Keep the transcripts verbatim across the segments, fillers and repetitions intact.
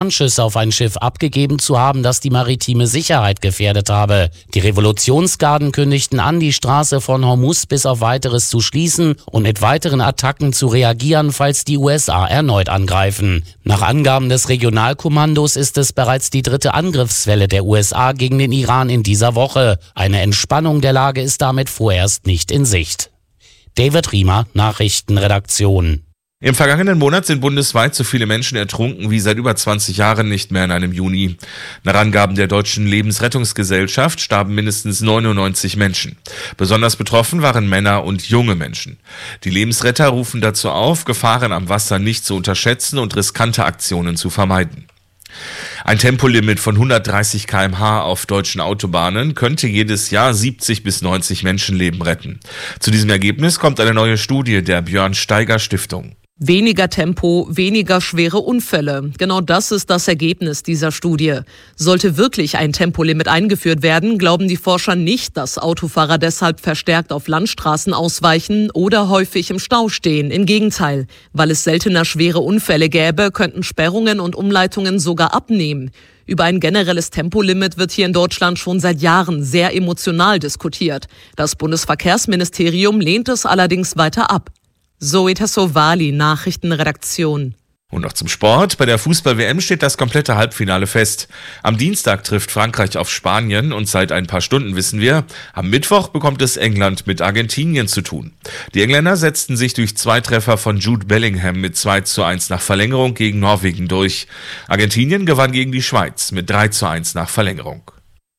Warnschüsse auf ein Schiff abgegeben zu haben, das die maritime Sicherheit gefährdet habe. Die Revolutionsgarden kündigten an, die Straße von Hormuz bis auf Weiteres zu schließen und mit weiteren Attacken zu reagieren, falls die U S A erneut angreifen. Nach Angaben des Regionalkommandos ist es bereits die dritte Angriffswelle der U S A gegen den Iran in dieser Woche. Eine Entspannung der Lage ist damit vorerst nicht in Sicht. David Riemer, Nachrichtenredaktion. Im vergangenen Monat sind bundesweit so viele Menschen ertrunken wie seit über zwanzig Jahren nicht mehr in einem Juni. Nach Angaben der Deutschen Lebensrettungsgesellschaft starben mindestens neunundneunzig Menschen. Besonders betroffen waren Männer und junge Menschen. Die Lebensretter rufen dazu auf, Gefahren am Wasser nicht zu unterschätzen und riskante Aktionen zu vermeiden. Ein Tempolimit von hundertdreißig Kilometer pro Stunde auf deutschen Autobahnen könnte jedes Jahr siebzig bis neunzig Menschenleben retten. Zu diesem Ergebnis kommt eine neue Studie der Björn Steiger Stiftung. Weniger Tempo, weniger schwere Unfälle. Genau das ist das Ergebnis dieser Studie. Sollte wirklich ein Tempolimit eingeführt werden, glauben die Forscher nicht, dass Autofahrer deshalb verstärkt auf Landstraßen ausweichen oder häufig im Stau stehen. Im Gegenteil, weil es seltener schwere Unfälle gäbe, könnten Sperrungen und Umleitungen sogar abnehmen. Über ein generelles Tempolimit wird hier in Deutschland schon seit Jahren sehr emotional diskutiert. Das Bundesverkehrsministerium lehnt es allerdings weiter ab. Zoe Tassovali, Nachrichtenredaktion. Und noch zum Sport. Bei der Fußball-W M steht das komplette Halbfinale fest. Am Dienstag trifft Frankreich auf Spanien und seit ein paar Stunden wissen wir, am Mittwoch bekommt es England mit Argentinien zu tun. Die Engländer setzten sich durch zwei Treffer von Jude Bellingham mit zwei zu eins nach Verlängerung gegen Norwegen durch. Argentinien gewann gegen die Schweiz mit drei zu eins nach Verlängerung.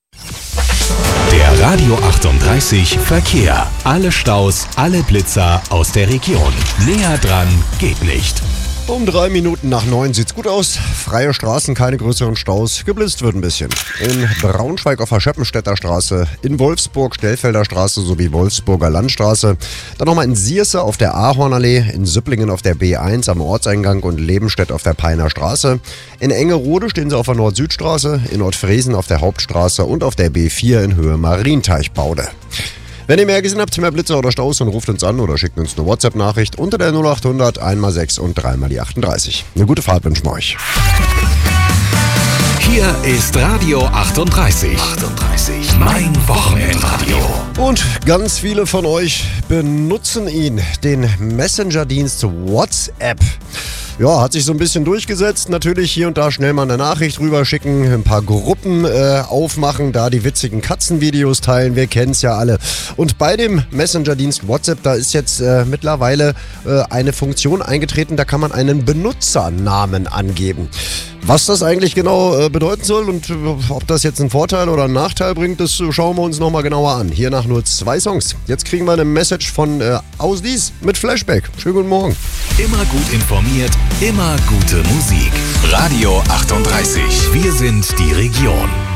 Der Radio achtunddreißig Verkehr. Alle Staus, alle Blitzer aus der Region. Näher dran geht nicht. Um drei Minuten nach neun sieht's gut aus. Freie Straßen, keine größeren Staus. Geblitzt wird ein bisschen. In Braunschweig auf der Scheppenstädter Straße, in Wolfsburg Stellfelder Straße sowie Wolfsburger Landstraße. Dann nochmal in Sierse auf der Ahornallee, in Süpplingen auf der B eins am Ortseingang und Lebenstedt auf der Peiner Straße. In Engerode stehen sie auf der Nord-Süd-Straße, in Nordfriesen auf der Hauptstraße und auf der B vier in Höhe Marienteichbaude. Wenn ihr mehr gesehen habt, mehr Blitzer oder Staus, dann ruft uns an oder schickt uns eine WhatsApp-Nachricht unter der null acht hundert einmal sechs und dreimal die achtunddreißig. Eine gute Fahrt wünschen wir euch. Hier ist Radio achtunddreißig. achtunddreißig. Mein Wochenendradio. Und ganz viele von euch benutzen ihn, den Messenger-Dienst WhatsApp. Ja, hat sich so ein bisschen durchgesetzt. Natürlich hier und da schnell mal eine Nachricht rüberschicken, ein paar Gruppen äh, aufmachen, da die witzigen Katzenvideos teilen. Wir kennen es ja alle. Und bei dem Messenger-Dienst WhatsApp, da ist jetzt äh, mittlerweile äh, eine Funktion eingetreten, da kann man einen Benutzernamen angeben. Was das eigentlich genau äh, bedeuten soll und äh, ob das jetzt einen Vorteil oder einen Nachteil bringt, das äh, schauen wir uns nochmal genauer an. Hier nach nur zwei Songs. Jetzt kriegen wir eine Message von äh, Auslies mit Flashback. Schönen guten Morgen. Immer gut informiert, immer gute Musik. Radio achtunddreißig. Wir sind die Region.